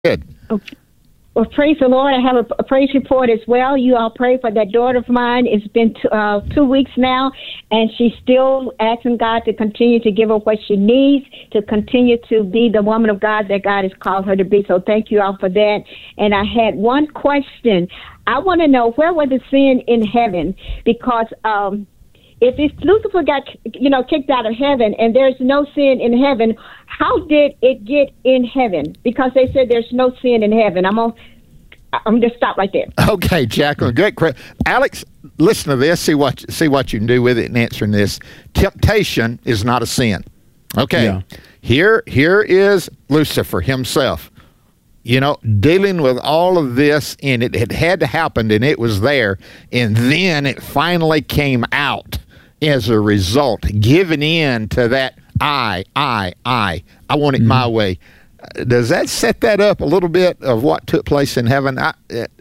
Good. Okay. Well, praise the Lord. I have a praise report as well. You all pray for that daughter of mine. It's been 2 weeks now, and she's still asking God to continue to give her what she needs, to continue to be the woman of God that God has called her to be. So thank you all for that. And I had one question. I want to know, where was the sin in heaven? Because if Lucifer got, kicked out of heaven and there's no sin in heaven, how did it get in heaven? Because they said there's no sin in heaven. I'm just stop right there. Okay, Jacqueline, great. Alex, listen to this. See what you can do with it in answering this. Temptation is not a sin. Okay. Yeah. Here is Lucifer himself. Dealing with all of this, and it had to happen, and it was there, and then it finally came out as a result, giving in to that I want it my way. Does that set that up a little bit of what took place in heaven? I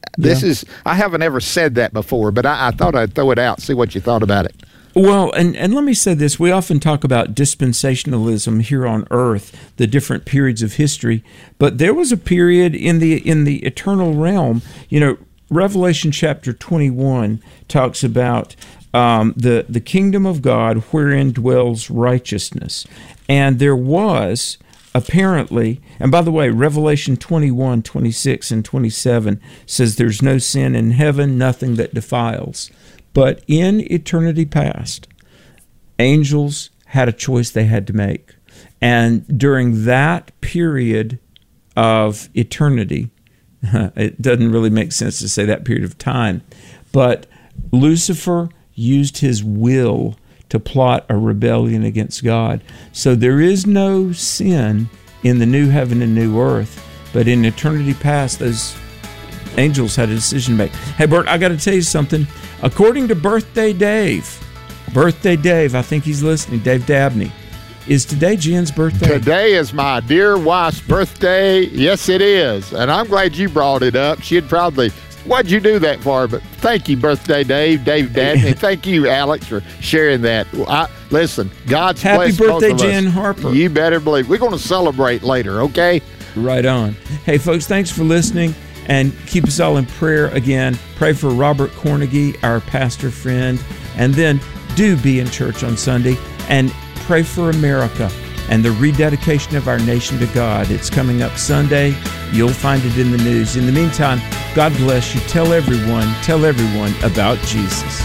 haven't ever said that before, but I thought I'd throw it out, see what you thought about it. Well, and let me say this. We often talk about dispensationalism here on earth, the different periods of history, but there was a period in the eternal realm. Revelation chapter 21 talks about the kingdom of God wherein dwells righteousness. And there was apparently, and by the way, Revelation 21, 26, and 27 says there's no sin in heaven, nothing that defiles. But in eternity past, angels had a choice they had to make. And during that period of eternity, it doesn't really make sense to say that period of time, but Lucifer used his will to plot a rebellion against God. So there is no sin in the new heaven and new earth, but in eternity past, those angels had a decision to make. Hey, Bert, I got to tell you something. According to Birthday Dave, I think he's listening, Dave Dabney, is today Jen's birthday? Today is my dear wife's birthday. Yes, it is. And I'm glad you brought it up. She'd probably, what'd you do that for? But thank you, Birthday Dave Dabney. Thank you, Alex, for sharing that. Listen, God's happy blessed both birthday, of us. Jen Harper. You better believe. We're going to celebrate later, okay? Right on. Hey, folks, thanks for listening. And keep us all in prayer again. Pray for Robert Cornegie, our pastor friend. And then do be in church on Sunday. And pray for America and the rededication of our nation to God. It's coming up Sunday. You'll find it in the news. In the meantime, God bless you. Tell everyone about Jesus.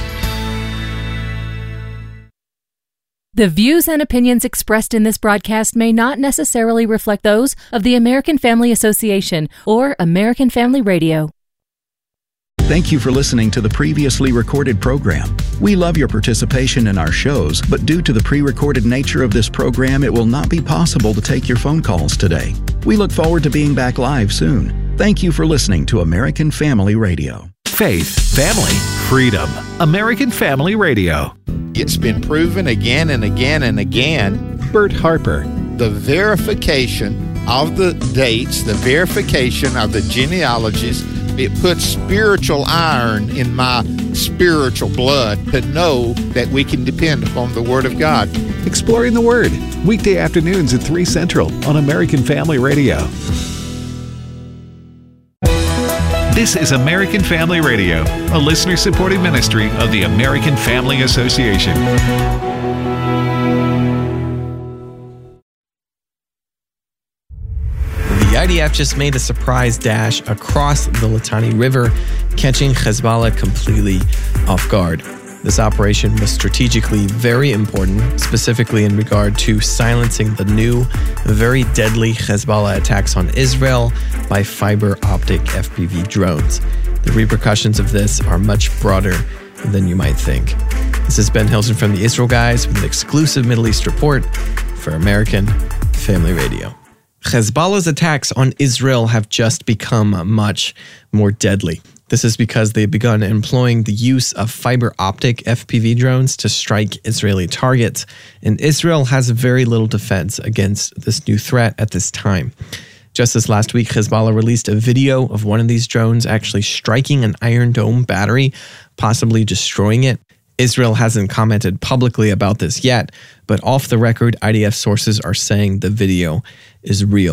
The views and opinions expressed in this broadcast may not necessarily reflect those of the American Family Association or American Family Radio. Thank you for listening to the previously recorded program. We love your participation in our shows, but due to the pre-recorded nature of this program, it will not be possible to take your phone calls today. We look forward to being back live soon. Thank you for listening to American Family Radio. Faith, family, freedom. American Family Radio. It's been proven again and again and again. Bert Harper. The verification of the dates, the verification of the genealogies, it puts spiritual iron in my spiritual blood to know that we can depend upon the Word of God. Exploring the Word, weekday afternoons at 3 Central on American Family Radio. This is American Family Radio, a listener-supported ministry of the American Family Association. The IDF just made a surprise dash across the Litani River, catching Hezbollah completely off guard. This operation was strategically very important, specifically in regard to silencing the new, very deadly Hezbollah attacks on Israel by fiber optic FPV drones. The repercussions of this are much broader than you might think. This is Ben Hilton from the Israel Guys with an exclusive Middle East report for American Family Radio. Hezbollah's attacks on Israel have just become much more deadly. This is because they've begun employing the use of fiber optic FPV drones to strike Israeli targets, and Israel has very little defense against this new threat at this time. Just this last week, Hezbollah released a video of one of these drones actually striking an Iron Dome battery, possibly destroying it. Israel hasn't commented publicly about this yet, but off the record, IDF sources are saying the video is real.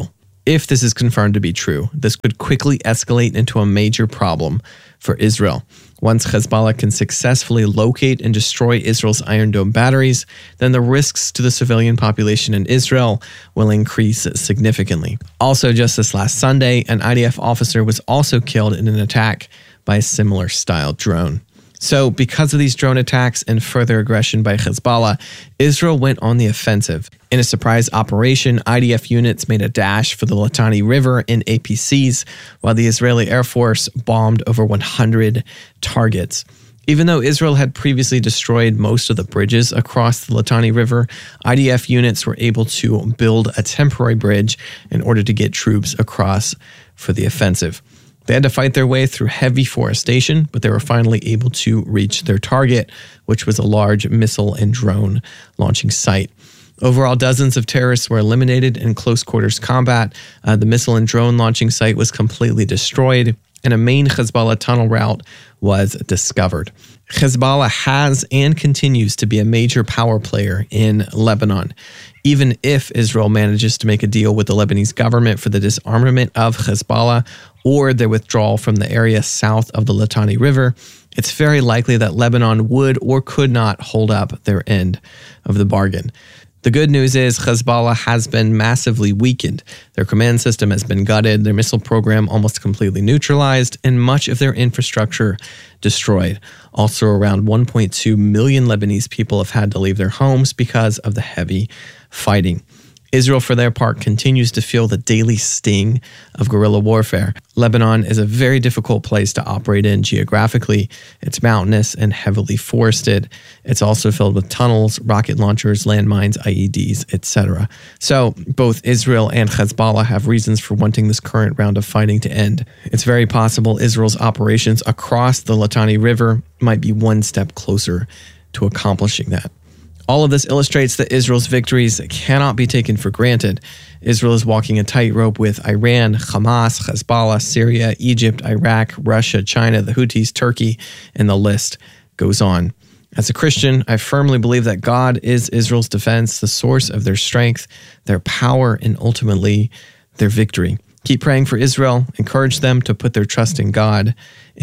If this is confirmed to be true, this could quickly escalate into a major problem for Israel. Once Hezbollah can successfully locate and destroy Israel's Iron Dome batteries, then the risks to the civilian population in Israel will increase significantly. Also, just this last Sunday, an IDF officer was also killed in an attack by a similar style drone. So, because of these drone attacks and further aggression by Hezbollah, Israel went on the offensive. In a surprise operation, IDF units made a dash for the Litani River in APCs, while the Israeli Air Force bombed over 100 targets. Even though Israel had previously destroyed most of the bridges across the Litani River, IDF units were able to build a temporary bridge in order to get troops across for the offensive. They had to fight their way through heavy forestation, but they were finally able to reach their target, which was a large missile and drone launching site. Overall, dozens of terrorists were eliminated in close quarters combat. The missile and drone launching site was completely destroyed, and a main Hezbollah tunnel route was discovered. Hezbollah has and continues to be a major power player in Lebanon. Even if Israel manages to make a deal with the Lebanese government for the disarmament of Hezbollah or their withdrawal from the area south of the Litani River, it's very likely that Lebanon would or could not hold up their end of the bargain. The good news is Hezbollah has been massively weakened. Their command system has been gutted, their missile program almost completely neutralized, and much of their infrastructure destroyed. Also, around 1.2 million Lebanese people have had to leave their homes because of the heavy fighting. Israel, for their part, continues to feel the daily sting of guerrilla warfare. Lebanon is a very difficult place to operate in geographically. It's mountainous and heavily forested. It's also filled with tunnels, rocket launchers, landmines, IEDs, etc. So both Israel and Hezbollah have reasons for wanting this current round of fighting to end. It's very possible Israel's operations across the Litani River might be one step closer to accomplishing that. All of this illustrates that Israel's victories cannot be taken for granted. Israel is walking a tightrope with Iran, Hamas, Hezbollah, Syria, Egypt, Iraq, Russia, China, the Houthis, Turkey, and the list goes on. As a Christian, I firmly believe that God is Israel's defense, the source of their strength, their power, and ultimately their victory. Keep praying for Israel. Encourage them to put their trust in God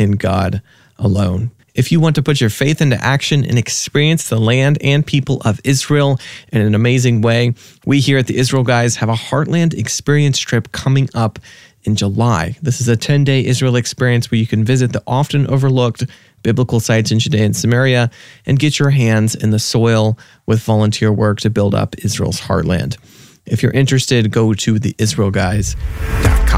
alone. If you want to put your faith into action and experience the land and people of Israel in an amazing way, we here at the Israel Guys have a Heartland Experience trip coming up in July. This is a 10-day Israel experience where you can visit the often overlooked biblical sites in Judea and Samaria and get your hands in the soil with volunteer work to build up Israel's heartland. If you're interested, go to theisraelguys.com.